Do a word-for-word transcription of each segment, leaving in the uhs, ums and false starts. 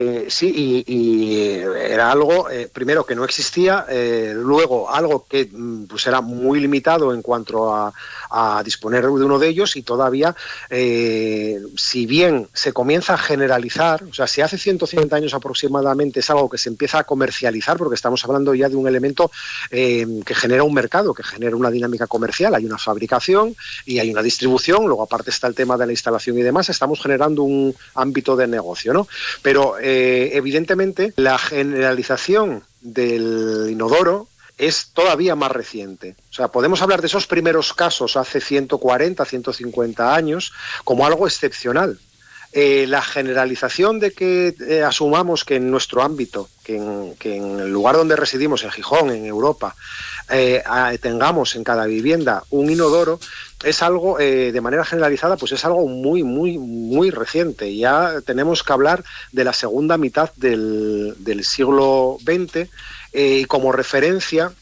Eh, sí, y, y era algo, eh, primero, que no existía, eh, luego algo que pues era muy limitado en cuanto a, a disponer de uno de ellos, y todavía, eh, si bien se comienza a generalizar, o sea, si hace ciento cincuenta años aproximadamente es algo que se empieza a comercializar, porque estamos hablando ya de un elemento eh, que genera un mercado, que genera una dinámica comercial, hay una fabricación y hay una distribución, luego aparte está el tema de la instalación y demás, estamos generando un ámbito de negocio, ¿no? Pero eh, evidentemente la generalización del inodoro es todavía más reciente. O sea, podemos hablar de esos primeros casos hace ciento cuarenta, ciento cincuenta años como algo excepcional. Eh, la generalización de que eh, asumamos que en nuestro ámbito, que en, que en el lugar donde residimos, en Gijón, en Europa, eh, tengamos en cada vivienda un inodoro, es algo, eh, de manera generalizada, pues es algo muy, muy, muy reciente. Ya tenemos que hablar de la segunda mitad del, del siglo veinte, eh, y como referencia,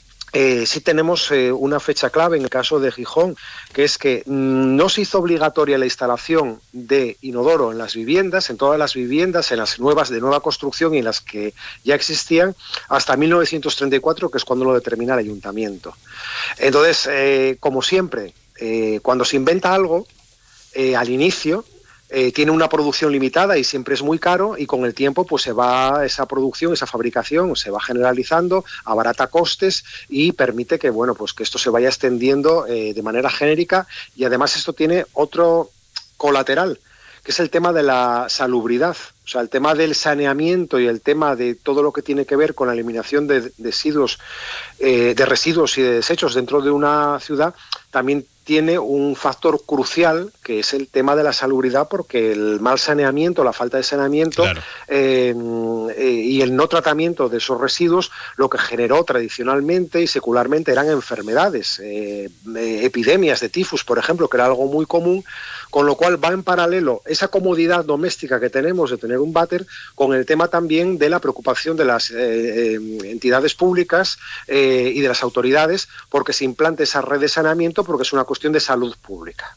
Eh, sí tenemos eh, una fecha clave en el caso de Gijón, que es que mmm, no se hizo obligatoria la instalación de inodoro en las viviendas, en todas las viviendas, en las nuevas de nueva construcción y en las que ya existían, hasta mil novecientos treinta y cuatro, que es cuando lo determina el ayuntamiento. Entonces, eh, como siempre, eh, cuando se inventa algo, eh, al inicio, Eh, tiene una producción limitada y siempre es muy caro, y con el tiempo pues se va esa producción, esa fabricación se va generalizando, abarata costes y permite que, bueno, pues que esto se vaya extendiendo eh, de manera genérica. Y además esto tiene otro colateral, que es el tema de la salubridad, o sea, el tema del saneamiento y el tema de todo lo que tiene que ver con la eliminación de residuos, eh, de residuos y de desechos dentro de una ciudad, también tiene un factor crucial, que es el tema de la salubridad, porque el mal saneamiento, la falta de saneamiento, claro. eh, eh, y el no tratamiento de esos residuos, lo que generó tradicionalmente y secularmente eran enfermedades, eh, eh, epidemias de tifus, por ejemplo, que era algo muy común, con lo cual va en paralelo esa comodidad doméstica que tenemos de tener un váter con el tema también de la preocupación de las eh, entidades públicas eh, y de las autoridades porque se implante esa red de saneamiento, porque es una cuestión de salud pública.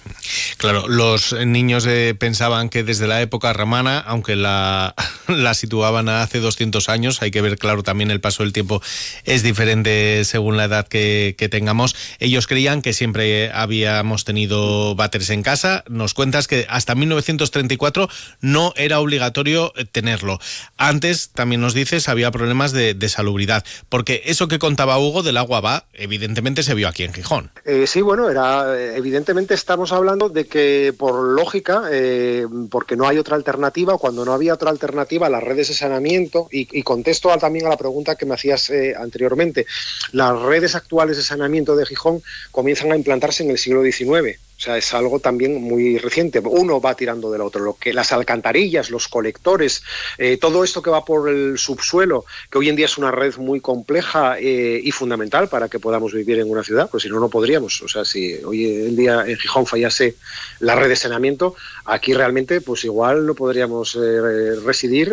Claro, los niños eh, pensaban que desde la época romana, aunque la, la situaban hace doscientos años, hay que ver, claro, también el paso del tiempo es diferente según la edad que, que tengamos. Ellos creían que siempre habíamos tenido váteres en casa. Nos cuentas que hasta mil novecientos treinta y cuatro no era obligatorio tenerlo. Antes, también nos dices, había problemas de, de salubridad, porque eso que contaba Hugo del agua va, evidentemente se vio aquí en Gijón. Eh, sí, bueno, era evidentemente estamos hablando de que por lógica, eh, porque no hay otra alternativa, cuando no había otra alternativa, las redes de saneamiento, y, y contesto a, también a la pregunta que me hacías eh, anteriormente, las redes actuales de saneamiento de Gijón comienzan a implantarse en el siglo diecinueve. O sea, es algo también muy reciente. Uno va tirando del otro. Lo que las alcantarillas, los colectores, eh, todo esto que va por el subsuelo, que hoy en día es una red muy compleja eh, y fundamental para que podamos vivir en una ciudad, pues si no, no podríamos. O sea, si hoy en día en Gijón fallase la red de saneamiento, aquí realmente, pues igual no podríamos eh, residir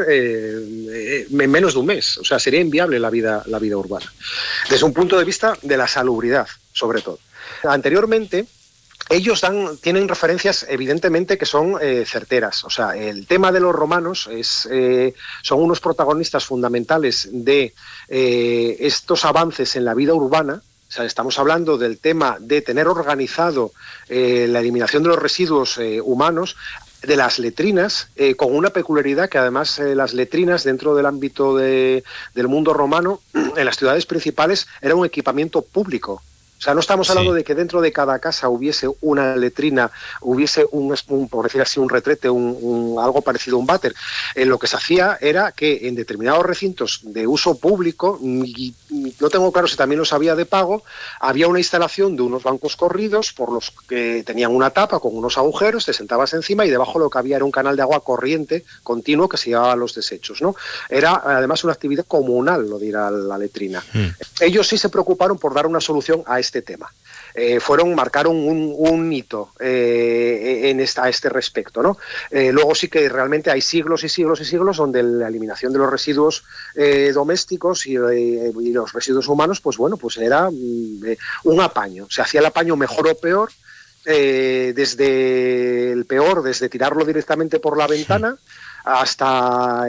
eh, en menos de un mes. O sea, sería inviable la vida, la vida urbana. Desde un punto de vista de la salubridad, sobre todo. Anteriormente, ellos dan, tienen referencias evidentemente que son eh, certeras. O sea, el tema de los romanos es, eh, son unos protagonistas fundamentales de eh, estos avances en la vida urbana. O sea, estamos hablando del tema de tener organizado eh, la eliminación de los residuos eh, humanos, de las letrinas, eh, con una peculiaridad que además eh, las letrinas dentro del ámbito de, del mundo romano, en las ciudades principales, era un equipamiento público. O sea, no estamos hablando sí. de que dentro de cada casa hubiese una letrina, hubiese un, un por decir así, un retrete, un, un, algo parecido a un váter. Eh, lo que se hacía era que en determinados recintos de uso público, y no tengo claro si también los había de pago, había una instalación de unos bancos corridos por los que tenían una tapa con unos agujeros, te sentabas encima y debajo lo que había era un canal de agua corriente continuo que se llevaba a los desechos, ¿no? Era además una actividad comunal, lo dirá la letrina. Mm. Ellos sí se preocuparon por dar una solución a este este tema. Eh, fueron, marcaron un, un hito eh, en esta, a este respecto, ¿no? Eh, luego sí que realmente hay siglos y siglos y siglos donde la eliminación de los residuos eh, domésticos y, eh, y los residuos humanos, pues bueno, pues era eh, un apaño. Se hacía el apaño mejor o peor, eh, desde el peor, desde tirarlo directamente por la ventana, hasta